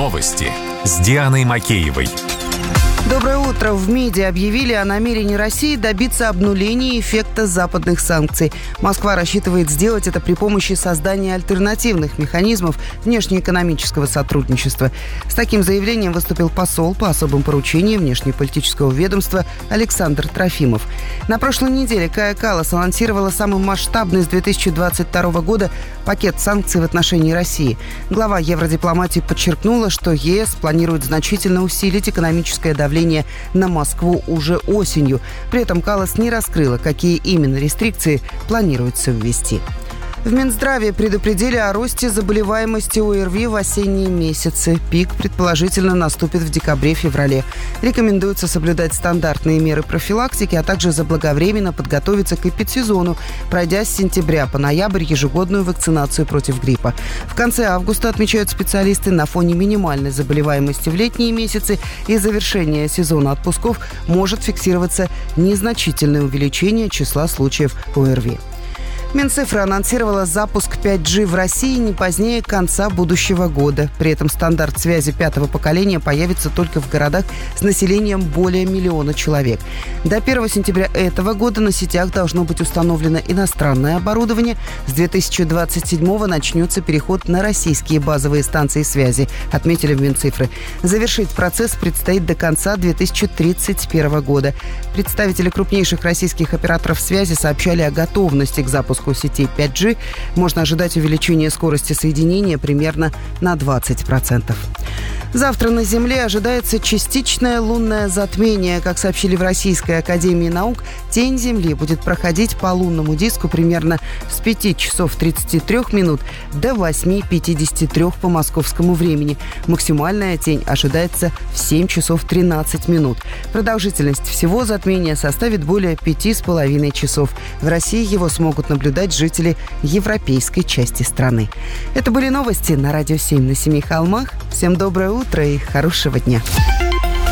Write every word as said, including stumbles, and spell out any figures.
Новости с Дианой Макеевой. Доброе утро. В МИДе объявили о намерении России добиться обнуления эффекта западных санкций. Москва рассчитывает сделать это при помощи создания альтернативных механизмов внешнеэкономического сотрудничества. С таким заявлением выступил посол по особым поручениям внешнеполитического ведомства Александр Трофимов. На прошлой неделе Кая Каллас анонсировала самый масштабный с две тысячи двадцать второго года пакет санкций в отношении России. Глава евродипломатии подчеркнула, что ЕС планирует значительно усилить экономическое давление на Москву уже осенью. При этом Каллас не раскрыла, какие именно рестрикции планируется ввести. В Минздраве предупредили о росте заболеваемости ОРВИ в осенние месяцы. Пик, предположительно, наступит в декабре-феврале. Рекомендуется соблюдать стандартные меры профилактики, а также заблаговременно подготовиться к эпидсезону, пройдя с сентября по ноябрь ежегодную вакцинацию против гриппа. В конце августа, отмечают специалисты, на фоне минимальной заболеваемости в летние месяцы и завершения сезона отпусков может фиксироваться незначительное увеличение числа случаев ОРВИ. Минцифра анонсировала запуск пять джи в России не позднее конца будущего года. При этом стандарт связи пятого поколения появится только в городах с населением более миллиона человек. До первого сентября этого года на сетях должно быть установлено иностранное оборудование. С две тысячи двадцать седьмого начнется переход на российские базовые станции связи, отметили в Минцифры. Завершить процесс предстоит до конца две тысячи тридцать первого года. Представители крупнейших российских операторов связи сообщали о готовности к запуску сетей пять джи. Можно ожидать увеличения скорости соединения примерно на двадцать процентов. Завтра на Земле ожидается частичное лунное затмение. Как сообщили в Российской академии наук, тень Земли будет проходить по лунному диску примерно с пяти часов тридцати трёх минут до восьми пятидесяти трёх по московскому времени. Максимальная тень ожидается в семь часов тринадцать минут. Продолжительность всего затмения составит более пяти с половиной часов. В России его смогут наблюдать жители европейской части страны. Это были новости на Радио семь на Семи холмах. Всем доброе утро и хорошего дня.